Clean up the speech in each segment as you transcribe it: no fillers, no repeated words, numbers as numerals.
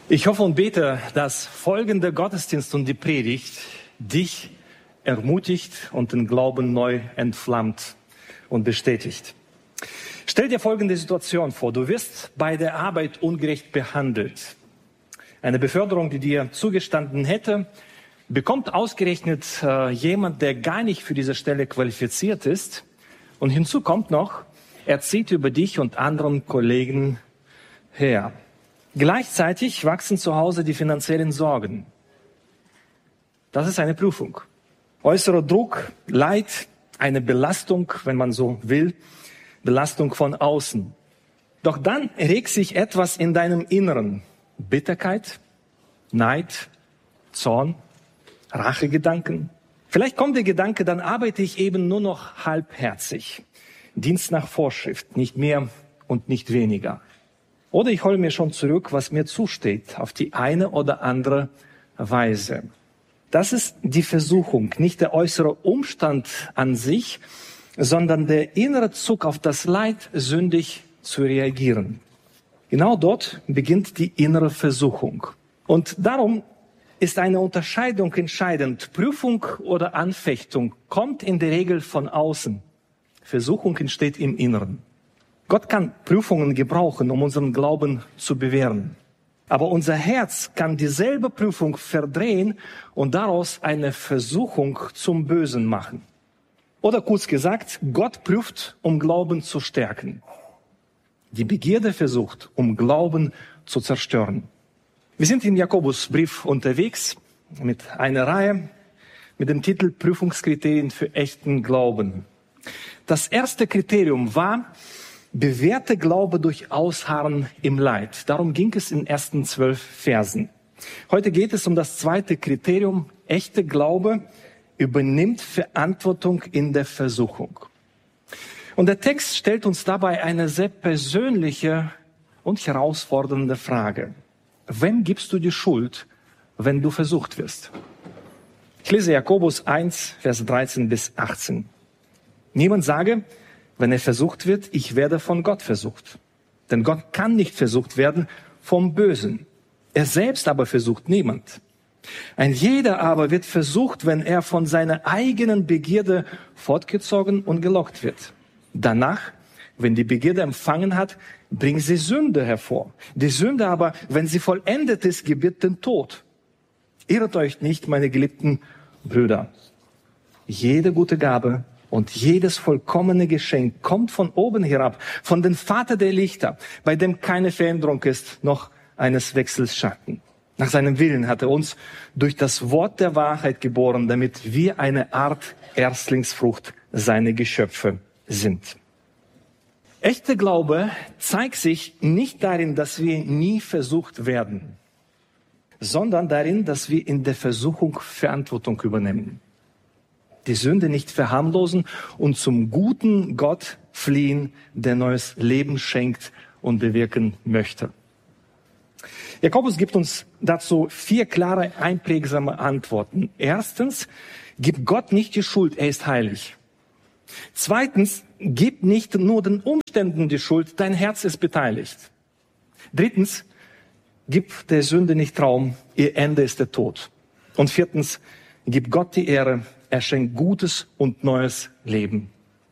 Ich hoffe und bete, dass folgender Gottesdienst und die Predigt dich ermutigt und den Glauben neu entflammt und bestätigt. Stell dir folgende Situation vor. Du wirst bei der Arbeit ungerecht behandelt. Eine Beförderung, die dir zugestanden hätte, bekommt ausgerechnet jemand, der gar nicht für diese Stelle qualifiziert ist. Und hinzu kommt noch, er zieht über dich und anderen Kollegen her. Gleichzeitig wachsen zu Hause die finanziellen Sorgen. Das ist eine Prüfung. Äußerer Druck, Leid, eine Belastung, wenn man so will, Belastung von außen. Doch dann regt sich etwas in deinem Inneren. Bitterkeit, Neid, Zorn, Rachegedanken. Vielleicht kommt der Gedanke, dann arbeite ich eben nur noch halbherzig. Dienst nach Vorschrift, nicht mehr und nicht weniger. Oder ich hole mir schon zurück, was mir zusteht, auf die eine oder andere Weise. Das ist die Versuchung, nicht der äußere Umstand an sich, sondern der innere Zug auf das Leid, sündig zu reagieren. Genau dort beginnt die innere Versuchung. Und darum ist eine Unterscheidung entscheidend. Prüfung oder Anfechtung kommt in der Regel von außen. Versuchung entsteht im Inneren. Gott kann Prüfungen gebrauchen, um unseren Glauben zu bewähren. Aber unser Herz kann dieselbe Prüfung verdrehen und daraus eine Versuchung zum Bösen machen. Oder kurz gesagt, Gott prüft, um Glauben zu stärken. Die Begierde versucht, um Glauben zu zerstören. Wir sind im Jakobusbrief unterwegs mit einer Reihe mit dem Titel Prüfungskriterien für echten Glauben. Das erste Kriterium war, bewährte Glaube durch Ausharren im Leid. Darum ging es in den ersten 12 Versen. Heute geht es um das zweite Kriterium. Echte Glaube übernimmt Verantwortung in der Versuchung. Und der Text stellt uns dabei eine sehr persönliche und herausfordernde Frage. Wem gibst du die Schuld, wenn du versucht wirst? Ich lese Jakobus 1, Vers 13 bis 18. Niemand sage, wenn er versucht wird, ich werde von Gott versucht. Denn Gott kann nicht versucht werden vom Bösen. Er selbst aber versucht niemand. Ein jeder aber wird versucht, wenn er von seiner eigenen Begierde fortgezogen und gelockt wird. Danach, wenn die Begierde empfangen hat, bringt sie Sünde hervor. Die Sünde aber, wenn sie vollendet ist, gebiert den Tod. Irret euch nicht, meine geliebten Brüder. Jede gute Gabe und jedes vollkommene Geschenk kommt von oben herab, von dem Vater der Lichter, bei dem keine Veränderung ist, noch eines Wechsels Schatten. Nach seinem Willen hat er uns durch das Wort der Wahrheit geboren, damit wir eine Art Erstlingsfrucht seiner Geschöpfe sind. Echter Glaube zeigt sich nicht darin, dass wir nie versucht werden, sondern darin, dass wir in der Versuchung Verantwortung übernehmen. Die Sünde nicht verharmlosen und zum guten Gott fliehen, der neues Leben schenkt und bewirken möchte. Jakobus gibt uns dazu 4 klare, einprägsame Antworten. Erstens, gib Gott nicht die Schuld, er ist heilig. Zweitens, gib nicht nur den Umständen die Schuld, dein Herz ist beteiligt. Drittens, gib der Sünde nicht Raum, ihr Ende ist der Tod. Und viertens, gib Gott die Ehre, er schenkt gutes und neues Leben.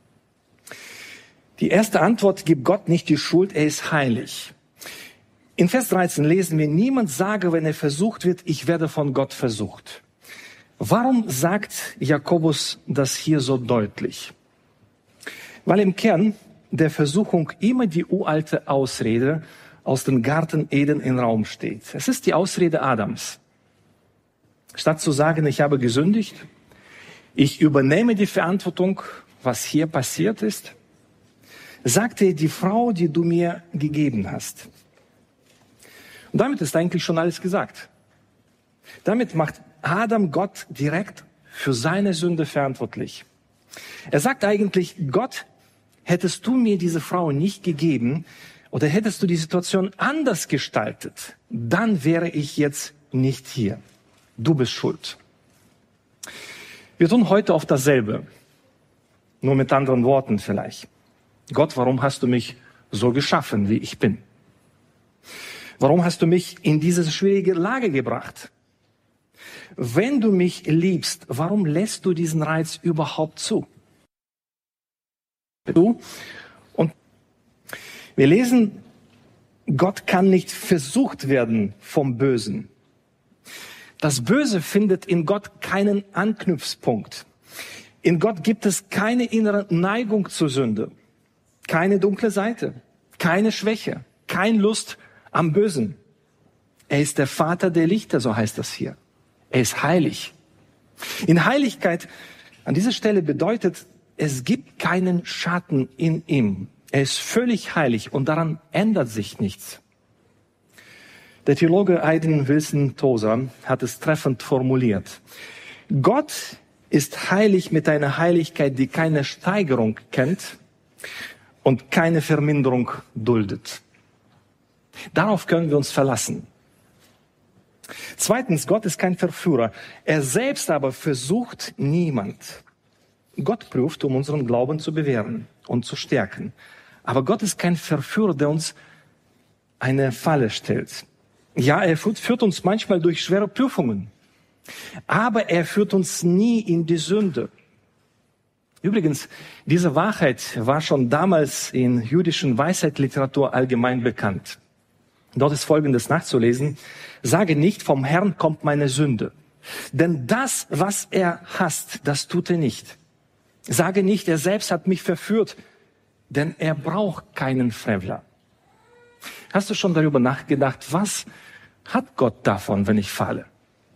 Die erste Antwort, gib Gott nicht die Schuld, er ist heilig. In Vers 13 lesen wir, niemand sage, wenn er versucht wird, ich werde von Gott versucht. Warum sagt Jakobus das hier so deutlich? Weil im Kern der Versuchung immer die uralte Ausrede aus dem Garten Eden im Raum steht. Es ist die Ausrede Adams. Statt zu sagen, ich habe gesündigt, ich übernehme die Verantwortung, was hier passiert ist, sagte er, die Frau, die du mir gegeben hast. Und damit ist eigentlich schon alles gesagt. Damit macht Adam Gott direkt für seine Sünde verantwortlich. Er sagt eigentlich, Gott, hättest du mir diese Frau nicht gegeben oder hättest du die Situation anders gestaltet, dann wäre ich jetzt nicht hier. Du bist schuld. Wir tun heute oft dasselbe, nur mit anderen Worten vielleicht. Gott, warum hast du mich so geschaffen, wie ich bin? Warum hast du mich in diese schwierige Lage gebracht? Wenn du mich liebst, warum lässt du diesen Reiz überhaupt zu? Und wir lesen, Gott kann nicht versucht werden vom Bösen. Das Böse findet in Gott keinen Anknüpfpunkt. In Gott gibt es keine innere Neigung zur Sünde, keine dunkle Seite, keine Schwäche, keine Lust am Bösen. Er ist der Vater der Lichter, so heißt das hier. Er ist heilig. In Heiligkeit, an dieser Stelle bedeutet, es gibt keinen Schatten in ihm. Er ist völlig heilig und daran ändert sich nichts. Der Theologe Aiden Wilson Tozer hat es treffend formuliert. Gott ist heilig mit einer Heiligkeit, die keine Steigerung kennt und keine Verminderung duldet. Darauf können wir uns verlassen. Zweitens, Gott ist kein Verführer. Er selbst aber versucht niemand. Gott prüft, um unseren Glauben zu bewähren und zu stärken. Aber Gott ist kein Verführer, der uns eine Falle stellt. Ja, er führt uns manchmal durch schwere Prüfungen. Aber er führt uns nie in die Sünde. Übrigens, diese Wahrheit war schon damals in jüdischen Weisheitsliteratur allgemein bekannt. Dort ist Folgendes nachzulesen. Sage nicht, vom Herrn kommt meine Sünde. Denn das, was er hasst, das tut er nicht. Sage nicht, er selbst hat mich verführt, denn er braucht keinen Frevler. Hast du schon darüber nachgedacht, was hat Gott davon, wenn ich falle?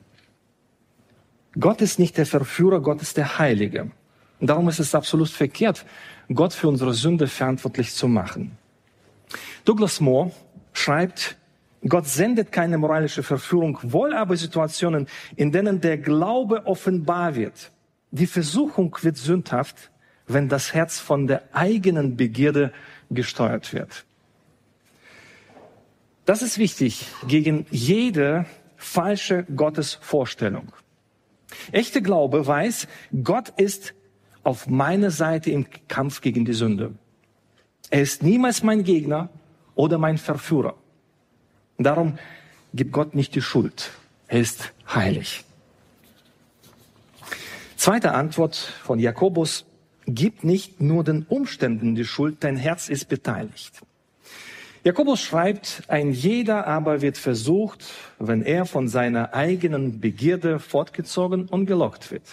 Gott ist nicht der Verführer, Gott ist der Heilige. Und darum ist es absolut verkehrt, Gott für unsere Sünde verantwortlich zu machen. Douglas Moore schreibt, Gott sendet keine moralische Verführung, wohl aber Situationen, in denen der Glaube offenbar wird. Die Versuchung wird sündhaft, wenn das Herz von der eigenen Begierde gesteuert wird. Das ist wichtig gegen jede falsche Gottesvorstellung. Echter Glaube weiß, Gott ist auf meiner Seite im Kampf gegen die Sünde. Er ist niemals mein Gegner oder mein Verführer. Darum gibt Gott nicht die Schuld. Er ist heilig. Zweite Antwort von Jakobus: Gib nicht nur den Umständen die Schuld, dein Herz ist beteiligt. Jakobus schreibt, ein jeder aber wird versucht, wenn er von seiner eigenen Begierde fortgezogen und gelockt wird.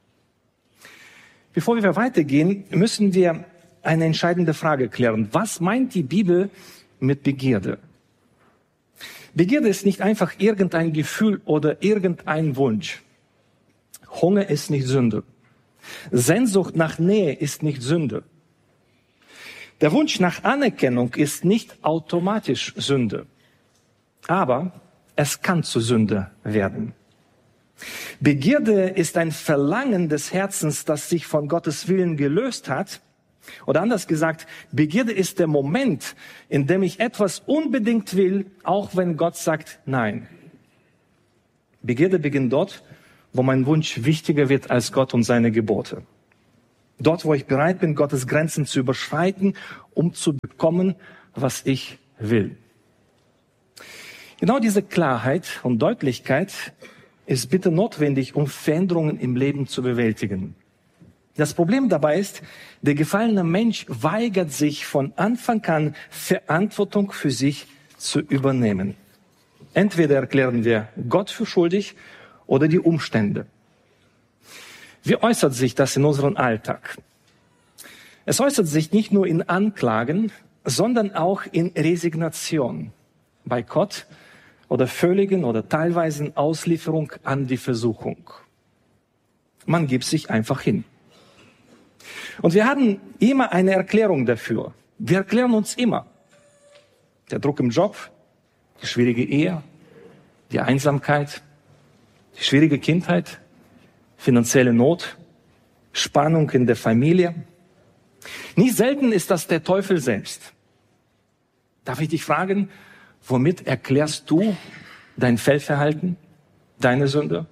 Bevor wir weitergehen, müssen wir eine entscheidende Frage klären. Was meint die Bibel mit Begierde? Begierde ist nicht einfach irgendein Gefühl oder irgendein Wunsch. Hunger ist nicht Sünde. Sehnsucht nach Nähe ist nicht Sünde. Der Wunsch nach Anerkennung ist nicht automatisch Sünde. Aber es kann zu Sünde werden. Begierde ist ein Verlangen des Herzens, das sich von Gottes Willen gelöst hat. Oder anders gesagt, Begierde ist der Moment, in dem ich etwas unbedingt will, auch wenn Gott sagt Nein. Begierde beginnt dort, wo mein Wunsch wichtiger wird als Gott und seine Gebote. Dort, wo ich bereit bin, Gottes Grenzen zu überschreiten, um zu bekommen, was ich will. Genau diese Klarheit und Deutlichkeit ist bitte notwendig, um Veränderungen im Leben zu bewältigen. Das Problem dabei ist, der gefallene Mensch weigert sich von Anfang an, Verantwortung für sich zu übernehmen. Entweder erklären wir Gott für schuldig oder die Umstände. Wie äußert sich das in unserem Alltag? Es äußert sich nicht nur in Anklagen, sondern auch in Resignation bei Gott oder völligen oder teilweisen Auslieferung an die Versuchung. Man gibt sich einfach hin. Und wir haben immer eine Erklärung dafür. Wir erklären uns immer. Der Druck im Job, die schwierige Ehe, die Einsamkeit, die schwierige Kindheit, finanzielle Not, Spannung in der Familie. Nicht selten ist das der Teufel selbst. Darf ich dich fragen, womit erklärst du dein Fehlverhalten, deine Sünde?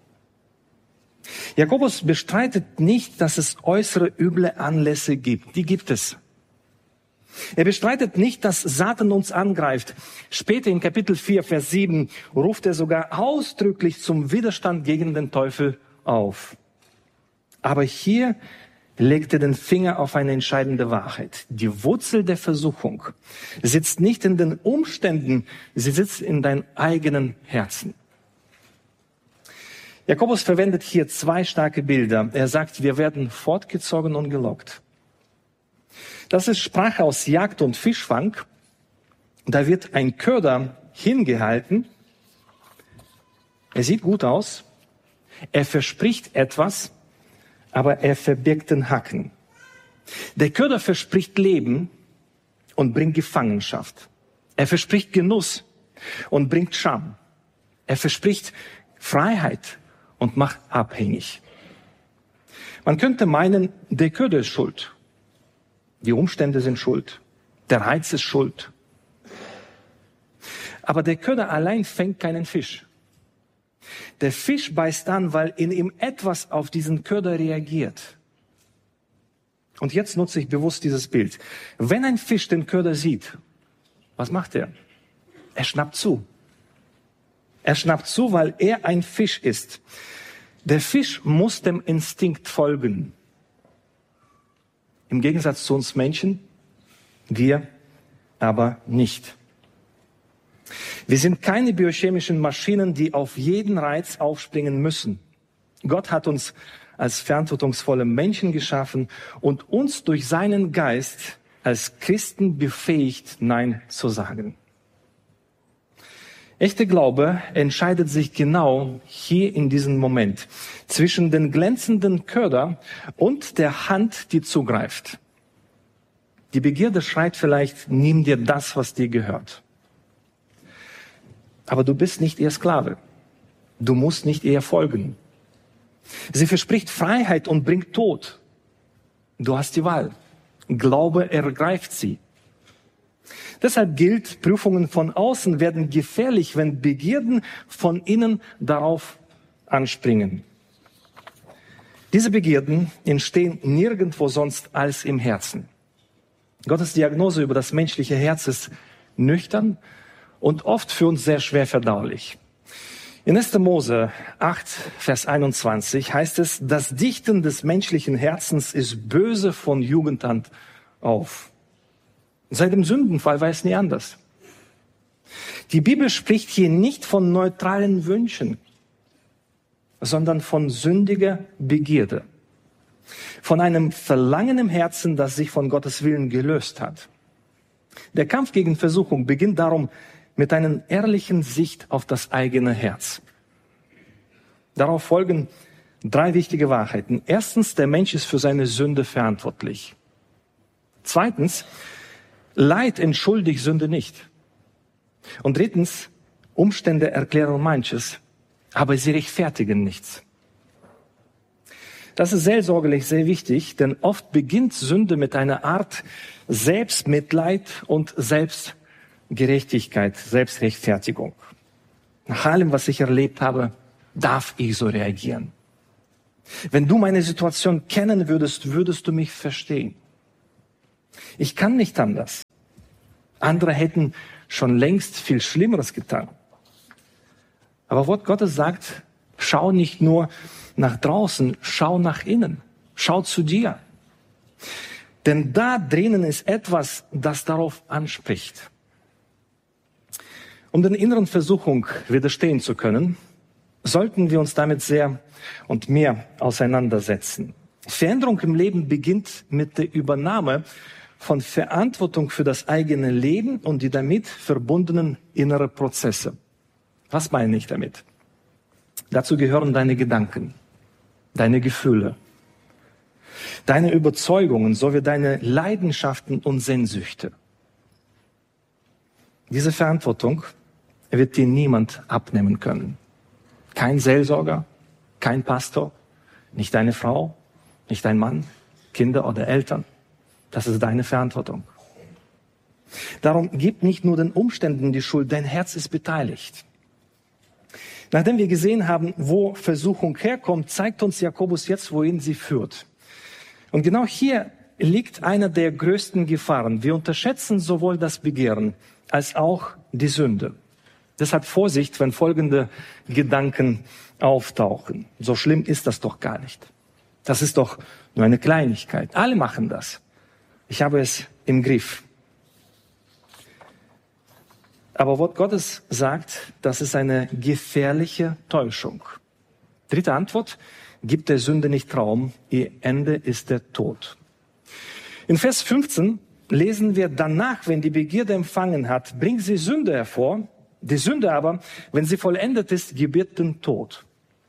Jakobus bestreitet nicht, dass es äußere üble Anlässe gibt. Die gibt es. Er bestreitet nicht, dass Satan uns angreift. Später in Kapitel 4, Vers 7 ruft er sogar ausdrücklich zum Widerstand gegen den Teufel auf. Aber hier legt er den Finger auf eine entscheidende Wahrheit. Die Wurzel der Versuchung sitzt nicht in den Umständen, sie sitzt in deinem eigenen Herzen. Jakobus verwendet hier zwei starke Bilder. Er sagt, wir werden fortgezogen und gelockt. Das ist Sprache aus Jagd und Fischfang. Da wird ein Köder hingehalten. Er sieht gut aus. Er verspricht etwas, aber er verbirgt den Haken. Der Köder verspricht Leben und bringt Gefangenschaft. Er verspricht Genuss und bringt Scham. Er verspricht Freiheit und macht abhängig. Man könnte meinen, der Köder ist schuld. Die Umstände sind schuld. Der Reiz ist schuld. Aber der Köder allein fängt keinen Fisch. Der Fisch beißt an, weil in ihm etwas auf diesen Köder reagiert. Und jetzt nutze ich bewusst dieses Bild. Wenn ein Fisch den Köder sieht, was macht er? Er schnappt zu. Er schnappt zu, weil er ein Fisch ist. Der Fisch muss dem Instinkt folgen. Im Gegensatz zu uns Menschen, wir aber nicht. Wir sind keine biochemischen Maschinen, die auf jeden Reiz aufspringen müssen. Gott hat uns als verantwortungsvolle Menschen geschaffen und uns durch seinen Geist als Christen befähigt, Nein zu sagen. Echter Glaube entscheidet sich genau hier in diesem Moment zwischen den glänzenden Köder und der Hand, die zugreift. Die Begierde schreit vielleicht, nimm dir das, was dir gehört. Aber du bist nicht ihr Sklave. Du musst nicht ihr folgen. Sie verspricht Freiheit und bringt Tod. Du hast die Wahl. Glaube ergreift sie. Deshalb gilt, Prüfungen von außen werden gefährlich, wenn Begierden von innen darauf anspringen. Diese Begierden entstehen nirgendwo sonst als im Herzen. Gottes Diagnose über das menschliche Herz ist nüchtern und oft für uns sehr schwer verdaulich. In 1. Mose 8, Vers 21 heißt es, das Dichten des menschlichen Herzens ist böse von Jugend an auf. Seit dem Sündenfall war es nie anders. Die Bibel spricht hier nicht von neutralen Wünschen, sondern von sündiger Begierde. Von einem Verlangen im Herzen, das sich von Gottes Willen gelöst hat. Der Kampf gegen Versuchung beginnt darum mit einer ehrlichen Sicht auf das eigene Herz. Darauf folgen 3 wichtige Wahrheiten. Erstens, der Mensch ist für seine Sünde verantwortlich. Zweitens, Leid entschuldigt Sünde nicht. Und drittens, Umstände erklären manches, aber sie rechtfertigen nichts. Das ist seelsorgerlich sehr wichtig, denn oft beginnt Sünde mit einer Art Selbstmitleid und Selbstgerechtigkeit, Selbstrechtfertigung. Nach allem, was ich erlebt habe, darf ich so reagieren. Wenn du meine Situation kennen würdest, würdest du mich verstehen. Ich kann nicht anders. Andere hätten schon längst viel Schlimmeres getan. Aber Wort Gottes sagt, schau nicht nur nach draußen, schau nach innen. Schau zu dir. Denn da drinnen ist etwas, das darauf anspricht. Um den inneren Versuchungen widerstehen zu können, sollten wir uns damit sehr und mehr auseinandersetzen. Veränderung im Leben beginnt mit der Übernahme von Verantwortung für das eigene Leben und die damit verbundenen inneren Prozesse. Was meine ich damit? Dazu gehören deine Gedanken, deine Gefühle, deine Überzeugungen sowie deine Leidenschaften und Sehnsüchte. Diese Verantwortung wird dir niemand abnehmen können. Kein Seelsorger, kein Pastor, nicht deine Frau, nicht dein Mann, Kinder oder Eltern. Das ist deine Verantwortung. Darum gib nicht nur den Umständen die Schuld, dein Herz ist beteiligt. Nachdem wir gesehen haben, wo Versuchung herkommt, zeigt uns Jakobus jetzt, wohin sie führt. Und genau hier liegt einer der größten Gefahren. Wir unterschätzen sowohl das Begehren als auch die Sünde. Deshalb Vorsicht, wenn folgende Gedanken auftauchen. So schlimm ist das doch gar nicht. Das ist doch nur eine Kleinigkeit. Alle machen das. Ich habe es im Griff. Aber Wort Gottes sagt, das ist eine gefährliche Täuschung. Dritte Antwort: Gibt der Sünde nicht Raum, ihr Ende ist der Tod. In Vers 15 lesen wir: Danach, wenn die Begierde empfangen hat, bringt sie Sünde hervor. Die Sünde aber, wenn sie vollendet ist, gebiert den Tod.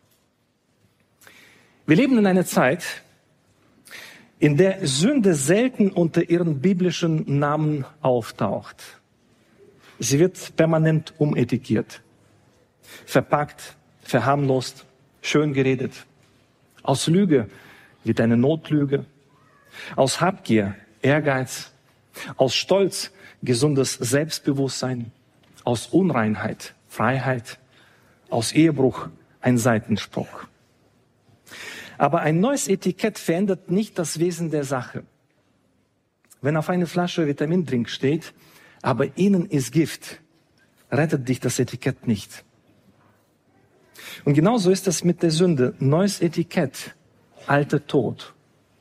Wir leben in einer Zeit, in der Sünde selten unter ihren biblischen Namen auftaucht. Sie wird permanent umetikettiert, verpackt, verharmlost, schön geredet. Aus Lüge wird eine Notlüge, aus Habgier Ehrgeiz, aus Stolz gesundes Selbstbewusstsein, aus Unreinheit Freiheit, aus Ehebruch ein Seitensprung. Aber ein neues Etikett verändert nicht das Wesen der Sache. Wenn auf einer Flasche Vitamindrink steht, aber innen ist Gift, rettet dich das Etikett nicht. Und genauso ist es mit der Sünde. Neues Etikett, alter Tod.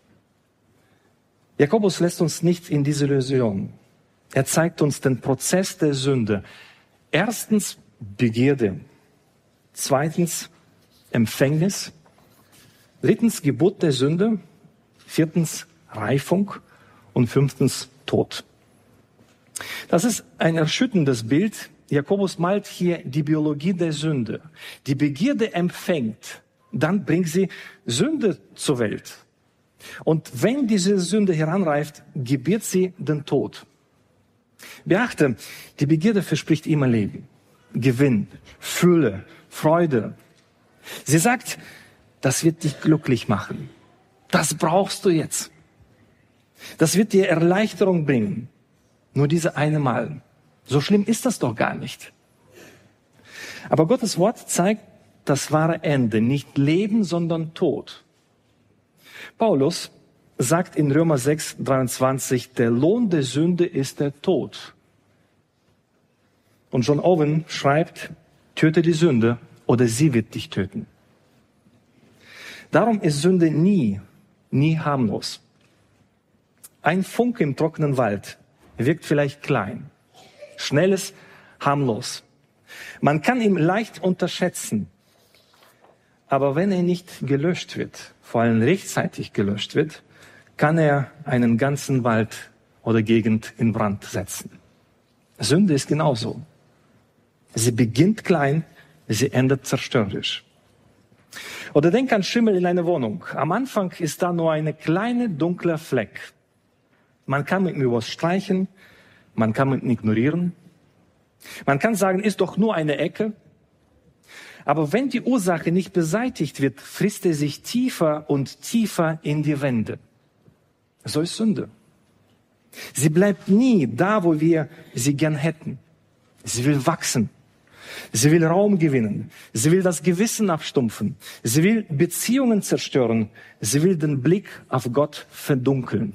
Jakobus lässt uns nicht in diese Illusion. Er zeigt uns den Prozess der Sünde. Erstens Begierde. Zweitens Empfängnis. Drittens Geburt der Sünde. Viertens Reifung. Und fünftens Tod. Das ist ein erschütterndes Bild. Jakobus malt hier die Biologie der Sünde. Die Begierde empfängt, dann bringt sie Sünde zur Welt. Und wenn diese Sünde heranreift, gebiert sie den Tod. Beachte, die Begierde verspricht immer Leben, Gewinn, Fülle, Freude. Sie sagt, das wird dich glücklich machen. Das brauchst du jetzt. Das wird dir Erleichterung bringen. Nur diese eine Mal. So schlimm ist das doch gar nicht. Aber Gottes Wort zeigt das wahre Ende. Nicht Leben, sondern Tod. Paulus sagt in Römer 6,23, der Lohn der Sünde ist der Tod. Und John Owen schreibt, töte die Sünde oder sie wird dich töten. Darum ist Sünde nie harmlos. Ein Funke im trockenen Wald wirkt vielleicht klein, schnelles, harmlos. Man kann ihn leicht unterschätzen. Aber wenn er nicht gelöscht wird, vor allem rechtzeitig gelöscht wird, kann er einen ganzen Wald oder Gegend in Brand setzen. Sünde ist genauso. Sie beginnt klein, sie endet zerstörerisch. Oder denk an Schimmel in einer Wohnung. Am Anfang ist da nur eine kleine dunkle Fleck. Man kann mit ihm was streichen, man kann ihn ignorieren. Man kann sagen, ist doch nur eine Ecke. Aber wenn die Ursache nicht beseitigt wird, frisst er sich tiefer und tiefer in die Wände. So ist Sünde. Sie bleibt nie da, wo wir sie gern hätten. Sie will wachsen. Sie will Raum gewinnen. Sie will das Gewissen abstumpfen. Sie will Beziehungen zerstören. Sie will den Blick auf Gott verdunkeln.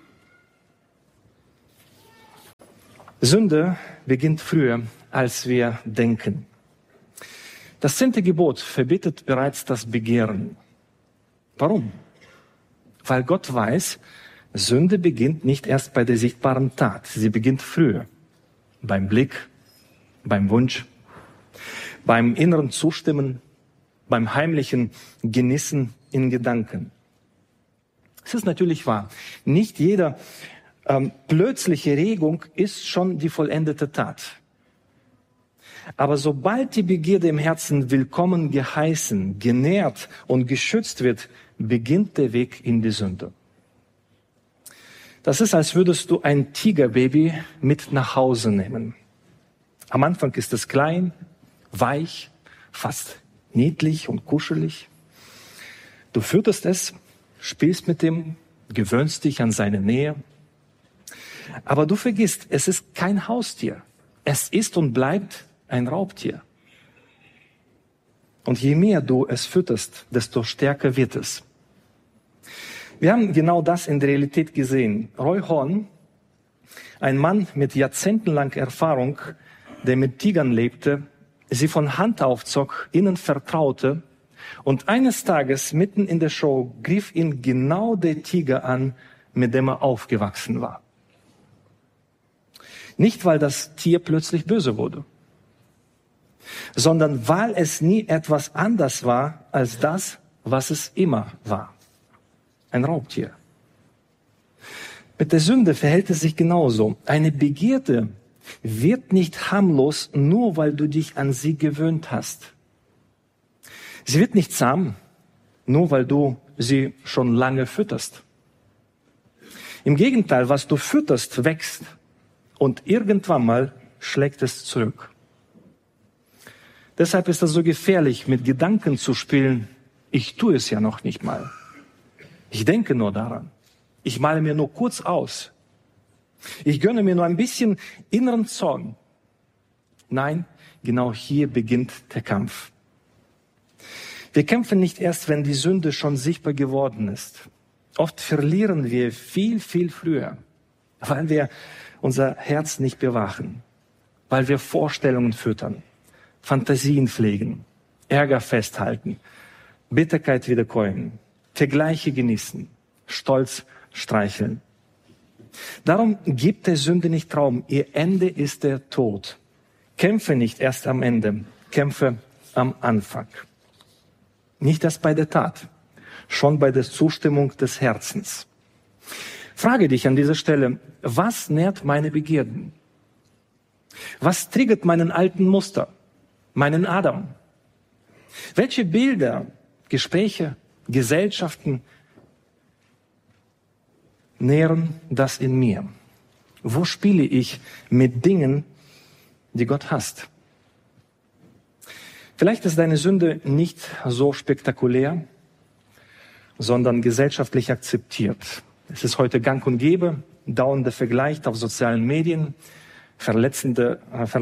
Sünde beginnt früher, als wir denken. Das 10. Gebot verbietet bereits das Begehren. Warum? Weil Gott weiß, Sünde beginnt nicht erst bei der sichtbaren Tat. Sie beginnt früher. Beim Blick, beim Wunsch, beim inneren Zustimmen, beim heimlichen Genießen in Gedanken. Es ist natürlich wahr. Nicht jeder plötzliche Regung ist schon die vollendete Tat. Aber sobald die Begierde im Herzen willkommen geheißen, genährt und geschützt wird, beginnt der Weg in die Sünde. Das ist, als würdest du ein Tigerbaby mit nach Hause nehmen. Am Anfang ist es klein, weich, fast niedlich und kuschelig. Du fütterst es, spielst mit ihm, gewöhnst dich an seine Nähe. Aber du vergisst, es ist kein Haustier. Es ist und bleibt ein Raubtier. Und je mehr du es fütterst, desto stärker wird es. Wir haben genau das in der Realität gesehen. Roy Horn, ein Mann mit jahrzehntelang Erfahrung, der mit Tigern lebte, sie von Hand aufzog, ihnen vertraute und eines Tages mitten in der Show griff ihn genau der Tiger an, mit dem er aufgewachsen war. Nicht, weil das Tier plötzlich böse wurde, sondern weil es nie etwas anders war als das, was es immer war. Ein Raubtier. Mit der Sünde verhält es sich genauso. Eine Begierde wird nicht harmlos, nur weil du dich an sie gewöhnt hast. Sie wird nicht zahm, nur weil du sie schon lange fütterst. Im Gegenteil, was du fütterst, wächst und irgendwann mal schlägt es zurück. Deshalb ist es so gefährlich, mit Gedanken zu spielen, ich tue es ja noch nicht mal. Ich denke nur daran. Ich male mir nur kurz aus. Ich gönne mir nur ein bisschen inneren Zorn. Nein, genau hier beginnt der Kampf. Wir kämpfen nicht erst, wenn die Sünde schon sichtbar geworden ist. Oft verlieren wir viel, viel früher, weil wir unser Herz nicht bewachen, weil wir Vorstellungen füttern, Fantasien pflegen, Ärger festhalten, Bitterkeit wiederkäuen, Vergleiche genießen, Stolz streicheln. Darum gibt der Sünde nicht Raum. Ihr Ende ist der Tod. Kämpfe nicht erst am Ende, kämpfe am Anfang. Nicht erst bei der Tat, schon bei der Zustimmung des Herzens. Frage dich an dieser Stelle, was nährt meine Begierden? Was triggert meinen alten Muster, meinen Adam? Welche Bilder, Gespräche, Gesellschaften nähren das in mir? Wo spiele ich mit Dingen, die Gott hasst? Vielleicht ist deine Sünde nicht so spektakulär, sondern gesellschaftlich akzeptiert. Es ist heute gang und gäbe, dauernder Vergleich auf sozialen Medien, verletzender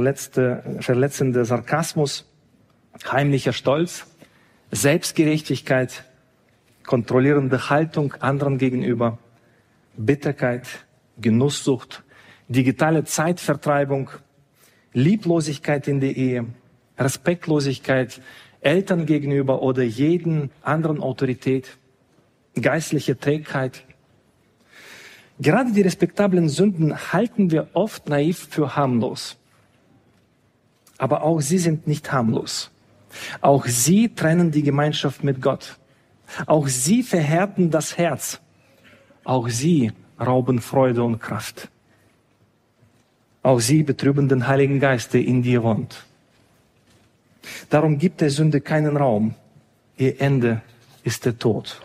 Sarkasmus, heimlicher Stolz, Selbstgerechtigkeit, kontrollierende Haltung anderen gegenüber, Bitterkeit, Genusssucht, digitale Zeitvertreibung, Lieblosigkeit in der Ehe, Respektlosigkeit Eltern gegenüber oder jeden anderen Autorität, geistliche Trägheit. Gerade die respektablen Sünden halten wir oft naiv für harmlos. Aber auch sie sind nicht harmlos. Auch sie trennen die Gemeinschaft mit Gott. Auch sie verhärten das Herz. Auch sie rauben Freude und Kraft. Auch sie betrüben den Heiligen Geist, der in dir wohnt. Darum gibt der Sünde keinen Raum. Ihr Ende ist der Tod.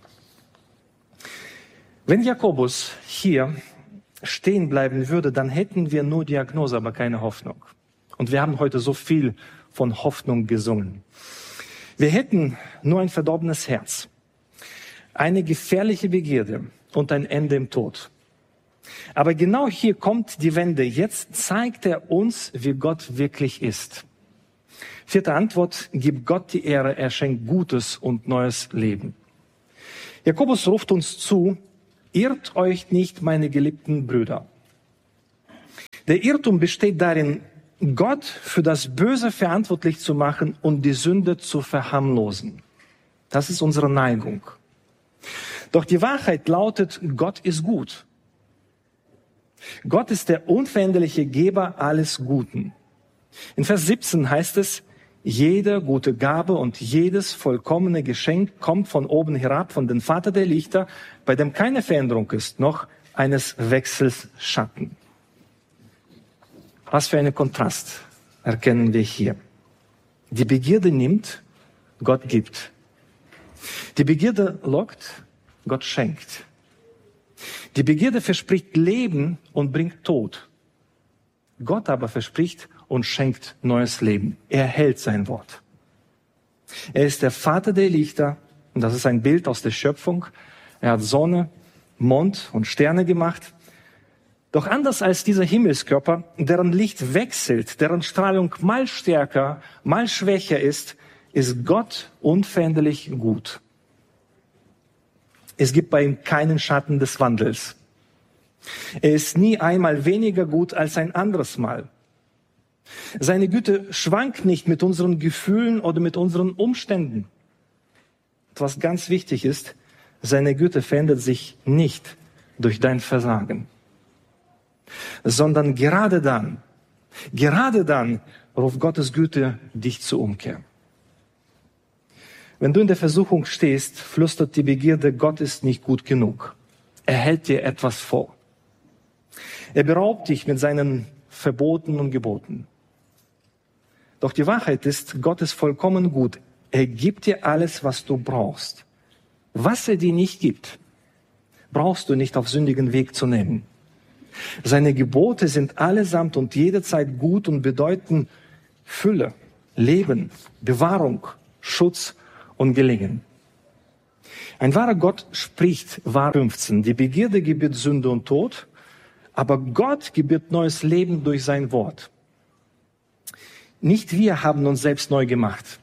Wenn Jakobus hier stehen bleiben würde, dann hätten wir nur Diagnose, aber keine Hoffnung. Und wir haben heute so viel von Hoffnung gesungen. Wir hätten nur ein verdorbenes Herz, eine gefährliche Begierde und ein Ende im Tod. Aber genau hier kommt die Wende. Jetzt zeigt er uns, wie Gott wirklich ist. Vierte Antwort, gib Gott die Ehre, er schenkt Gutes und neues Leben. Jakobus ruft uns zu, irrt euch nicht, meine geliebten Brüder. Der Irrtum besteht darin, Gott für das Böse verantwortlich zu machen und die Sünde zu verharmlosen. Das ist unsere Neigung. Doch die Wahrheit lautet, Gott ist gut. Gott ist der unveränderliche Geber alles Guten. In Vers 17 heißt es, jede gute Gabe und jedes vollkommene Geschenk kommt von oben herab, von dem Vater der Lichter, bei dem keine Veränderung ist, noch eines Wechsels Schatten. Was für einen Kontrast erkennen wir hier. Die Begierde nimmt, Gott gibt. Die Begierde lockt, Gott schenkt. Die Begierde verspricht Leben und bringt Tod. Gott aber verspricht und schenkt neues Leben. Er hält sein Wort. Er ist der Vater der Lichter und das ist ein Bild aus der Schöpfung. Er hat Sonne, Mond und Sterne gemacht. Doch anders als dieser Himmelskörper, deren Licht wechselt, deren Strahlung mal stärker, mal schwächer ist Gott unveränderlich gut. Es gibt bei ihm keinen Schatten des Wandels. Er ist nie einmal weniger gut als ein anderes Mal. Seine Güte schwankt nicht mit unseren Gefühlen oder mit unseren Umständen. Was ganz wichtig ist, seine Güte verändert sich nicht durch dein Versagen, sondern gerade dann ruft Gottes Güte dich zur Umkehr. Wenn du in der Versuchung stehst, flüstert die Begierde, Gott ist nicht gut genug. Er hält dir etwas vor. Er beraubt dich mit seinen Verboten und Geboten. Doch die Wahrheit ist, Gott ist vollkommen gut. Er gibt dir alles, was du brauchst. Was er dir nicht gibt, brauchst du nicht auf sündigen Weg zu nehmen. Seine Gebote sind allesamt und jederzeit gut und bedeuten Fülle, Leben, Bewahrung, Schutz und Gelingen. Ein wahrer Gott spricht, wahr 15. Die Begierde gebiert Sünde und Tod, aber Gott gebiert neues Leben durch sein Wort. Nicht wir haben uns selbst neu gemacht.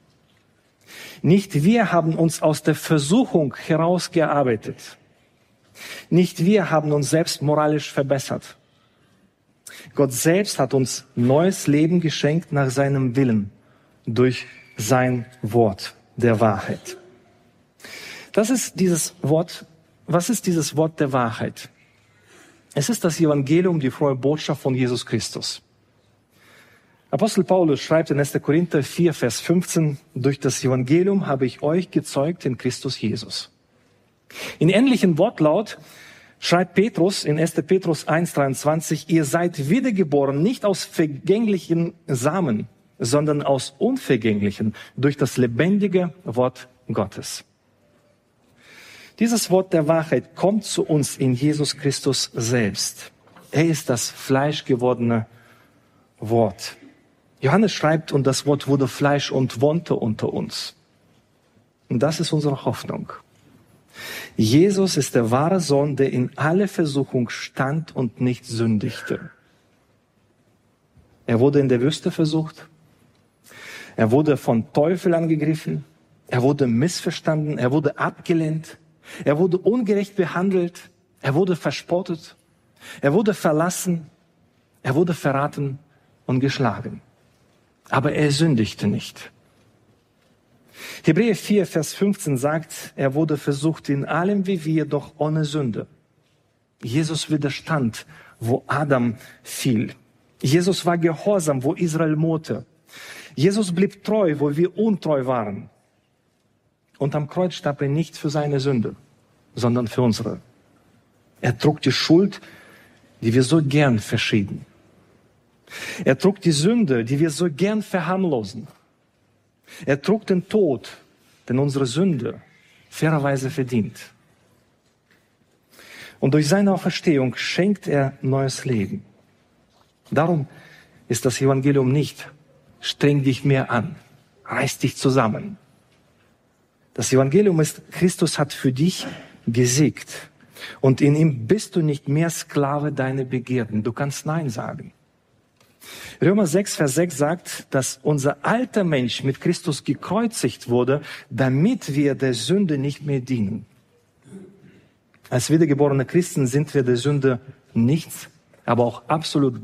Nicht wir haben uns aus der Versuchung herausgearbeitet. Nicht wir haben uns selbst moralisch verbessert. Gott selbst hat uns neues Leben geschenkt nach seinem Willen durch sein Wort der Wahrheit. Das ist dieses Wort. Was ist dieses Wort der Wahrheit? Es ist das Evangelium, die frohe Botschaft von Jesus Christus. Apostel Paulus schreibt in 1. Korinther 4, Vers 15, durch das Evangelium habe ich euch gezeugt in Christus Jesus. In ähnlichem Wortlaut schreibt Petrus in 1. Petrus 1, 23, ihr seid wiedergeboren, nicht aus vergänglichen Samen, sondern aus unvergänglichen, durch das lebendige Wort Gottes. Dieses Wort der Wahrheit kommt zu uns in Jesus Christus selbst. Er ist das fleischgewordene Wort. Johannes schreibt, und das Wort wurde Fleisch und wohnte unter uns. Und das ist unsere Hoffnung. Jesus ist der wahre Sohn, der in alle Versuchung stand und nicht sündigte. Er wurde in der Wüste versucht. Er wurde vom Teufel angegriffen. Er wurde missverstanden. Er wurde abgelehnt. Er wurde ungerecht behandelt. Er wurde verspottet. Er wurde verlassen. Er wurde verraten und geschlagen. Aber er sündigte nicht. Hebräer 4, Vers 15 sagt, er wurde versucht in allem wie wir, doch ohne Sünde. Jesus widerstand, wo Adam fiel. Jesus war gehorsam, wo Israel murrte. Jesus blieb treu, wo wir untreu waren. Und am Kreuz starb er nicht für seine Sünde, sondern für unsere. Er trug die Schuld, die wir so gern verschieben. Er trug die Sünde, die wir so gern verharmlosen. Er trug den Tod, den unsere Sünde fairerweise verdient. Und durch seine Auferstehung schenkt er neues Leben. Darum ist das Evangelium nicht, streng dich mehr an, reiß dich zusammen. Das Evangelium ist, Christus hat für dich gesiegt. Und in ihm bist du nicht mehr Sklave deiner Begierden. Du kannst Nein sagen. Römer 6, Vers 6 sagt, dass unser alter Mensch mit Christus gekreuzigt wurde, damit wir der Sünde nicht mehr dienen. Als wiedergeborene Christen sind wir der Sünde nichts, aber auch absolut